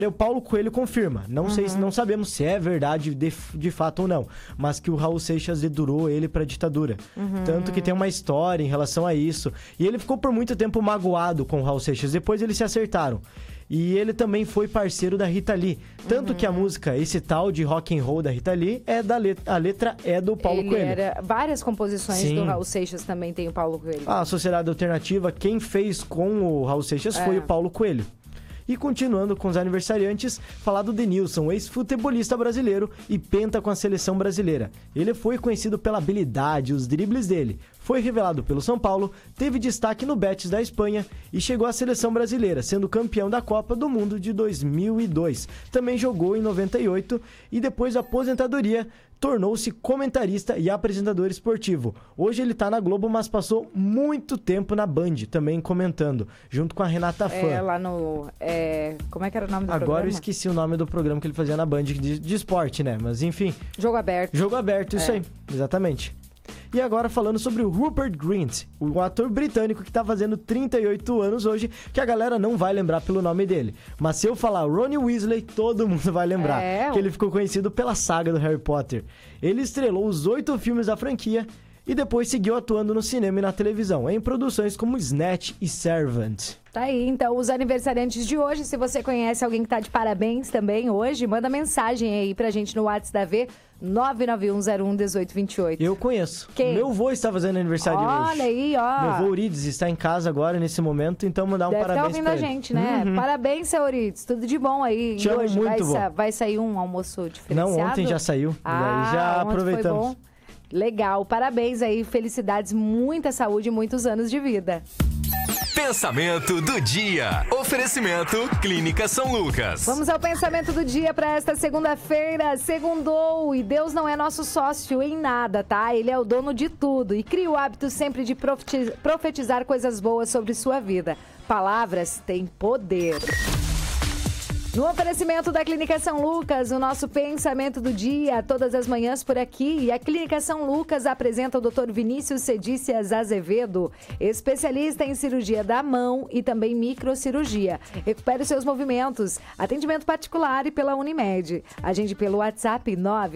O Paulo Coelho confirma. Não sei, não sabemos se é verdade de fato ou não, mas que o Raul Seixas dedurou ele pra ditadura. Tanto que tem uma história em relação a isso. E ele ficou por muito tempo magoado com o Raul Seixas. Depois eles se acertaram. E ele também foi parceiro da Rita Lee. Tanto que a música, esse tal de rock and roll da Rita Lee, a letra é do Paulo Coelho. Várias composições do Raul Seixas também tem o Paulo Coelho. A Sociedade Alternativa, quem fez com o Raul Seixas foi o Paulo Coelho. E continuando com os aniversariantes, falar do Denilson, ex-futebolista brasileiro e penta com a seleção brasileira. Ele foi conhecido pela habilidade e os dribles dele. Foi revelado pelo São Paulo, teve destaque no Betis da Espanha e chegou à seleção brasileira, sendo campeão da Copa do Mundo de 2002. Também jogou em 98 e depois da aposentadoria tornou-se comentarista e apresentador esportivo. Hoje ele tá na Globo, mas passou muito tempo na Band, também comentando, junto com a Renata Fã. Lá no... como é que era o nome do programa? Agora eu esqueci o nome do programa que ele fazia na Band, de esporte, né? Mas enfim. Jogo Aberto. Jogo Aberto, isso aí. Exatamente. E agora falando sobre o Rupert Grint, o ator britânico que tá fazendo 38 anos hoje, que a galera não vai lembrar pelo nome dele. Mas se eu falar Ronnie Weasley, todo mundo vai lembrar, que ele ficou conhecido pela saga do Harry Potter. Ele estrelou os 8 filmes da franquia e depois seguiu atuando no cinema e na televisão, em produções como Snatch e Servant. Tá aí, então, os aniversariantes de hoje. Se você conhece alguém que tá de parabéns também hoje, manda mensagem aí pra gente no WhatsApp da V, 991011828. Eu conheço. Quem? Meu avô está fazendo aniversário hoje. Olha aí, ó. Meu avô Eurides está em casa agora, nesse momento, então mandar um parabéns pra ele. Deve estar ouvindo a gente, né? Parabéns, seu Eurides. Tudo de bom aí. Te amo hoje muito, vai sair um almoço diferenciado? Não, ontem já saiu. Daí já aproveitamos. Foi bom. Legal, parabéns aí, felicidades, muita saúde e muitos anos de vida. Pensamento do dia. Oferecimento Clínica São Lucas. Vamos ao pensamento do dia para esta segunda-feira. Segundou e Deus não é nosso sócio em nada, tá? Ele é o dono de tudo e cria o hábito sempre de profetizar coisas boas sobre sua vida. Palavras têm poder. No oferecimento da Clínica São Lucas, o nosso pensamento do dia, todas as manhãs por aqui. E a Clínica São Lucas apresenta o Dr. Vinícius Cedícias Azevedo, especialista em cirurgia da mão e também microcirurgia. Recupere os seus movimentos. Atendimento particular e pela Unimed. Agende pelo WhatsApp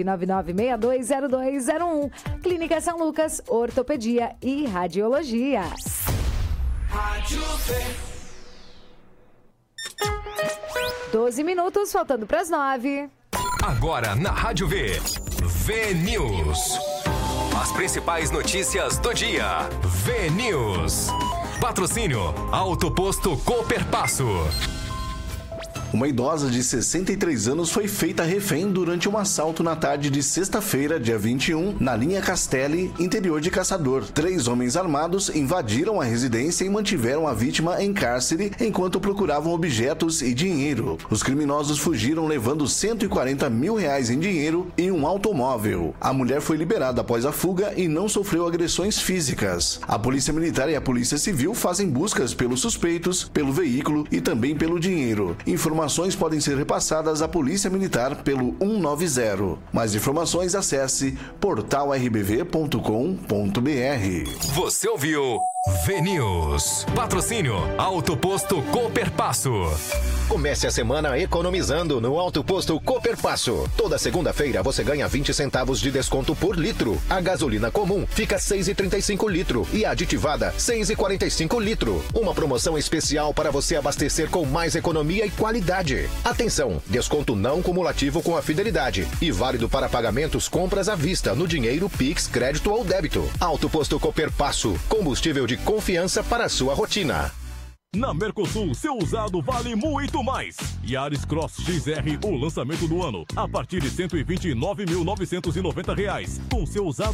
999620201. Clínica São Lucas, ortopedia e radiologia. Rádio V. 12 minutos, faltando para as 9. Agora na Rádio V, V-News. As principais notícias do dia. V-News. Patrocínio Auto Posto Cooperpasso. Uma idosa de 63 anos foi feita refém durante um assalto na tarde de sexta-feira, dia 21, na linha Castelli, interior de Caçador. 3 homens armados invadiram a residência e mantiveram a vítima em cárcere enquanto procuravam objetos e dinheiro. Os criminosos fugiram levando R$140 mil em dinheiro e um automóvel. A mulher foi liberada após a fuga e não sofreu agressões físicas. A Polícia Militar e a Polícia Civil fazem buscas pelos suspeitos, pelo veículo e também pelo dinheiro. Informações podem ser repassadas à Polícia Militar pelo 190. Mais informações, acesse portalrbv.com.br. Você ouviu V-News. Patrocínio Auto Posto Cooperpasso. Comece a semana economizando no Auto Posto Cooperpasso. Toda segunda-feira você ganha 20 centavos de desconto por litro. A gasolina comum fica 6,35 litro e a aditivada 6,45 litro. Uma promoção especial para você abastecer com mais economia e qualidade. Atenção, desconto não cumulativo com a fidelidade e válido para pagamentos compras à vista no dinheiro, Pix, crédito ou débito. Auto Posto Cooperpasso, combustível de confiança para a sua rotina. Na Mercosul, seu usado vale muito mais. Yaris Cross XR, o lançamento do ano, a partir de R$129.990. Com seu usado